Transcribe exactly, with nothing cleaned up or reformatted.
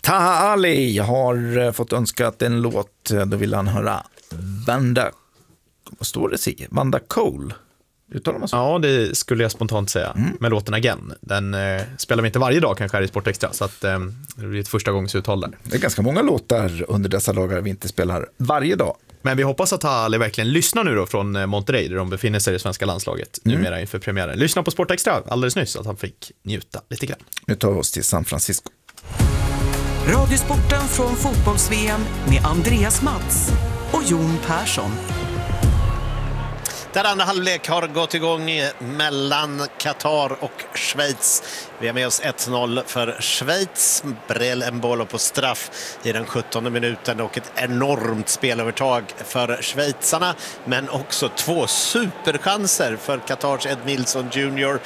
Taha Ali har fått önskat en låt. Då vill han höra Vanda, vad står det sig? Vanda Cole. Uttalar man så? Ja, det skulle jag spontant säga. Mm. Med låten Again. Den eh, spelar vi inte varje dag kanske här i Sport Extra. Så att, eh, det blir ett första gångs uttal där. Det är ganska många låtar under dessa dagar vi inte spelar varje dag. Men vi hoppas att Ali verkligen lyssnar nu då från Monterrey, där de befinner sig i det svenska landslaget mm. numera inför premiären. Lyssna på Sport Extra alldeles nyss, att han fick njuta lite grann. Nu tar vi oss till San Francisco. Radiosporten från fotbolls-V M med Andreas Mats och Jon Persson. Där andra halvlek har gått igång mellan Qatar och Schweiz. Vi har med oss ett noll för Schweiz. Brel Mbolo på straff i den sjuttonde minuten och ett enormt spelövertag för schweizarna. Men också två superchanser för Qatars Ed Nilsson junior